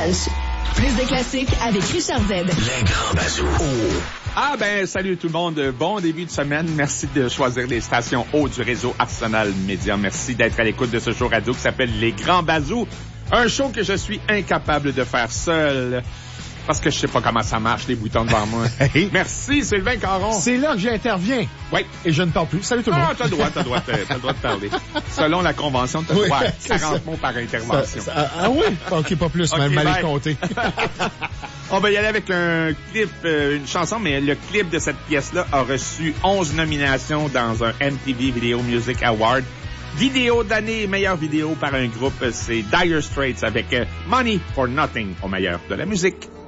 Punch. Plus de classiques avec Richard Z. Les grands bazous. Ah ben, salut tout le monde. Bon début de semaine. Merci de choisir les stations haut du réseau Arsenal Média. Merci d'être à l'écoute de ce show radio qui s'appelle Les Grands Bazous. Un show que je suis incapable de faire seul. Parce que je sais pas comment ça marche, les boutons devant moi. Merci, Sylvain Caron. C'est là que j'interviens. Oui. Et je ne parle plus. Salut tout le monde. Ah, t'as le droit de parler. Selon la convention, t'as le droit à 40 mots par intervention. Oui? OK, pas plus, même mal compté. On va y aller avec un clip, une chanson, mais le clip de cette pièce-là a reçu 11 nominations dans un MTV Video Music Award. Vidéo d'année, meilleure vidéo par un groupe, c'est Dire Straits avec Money for Nothing au meilleur de la musique.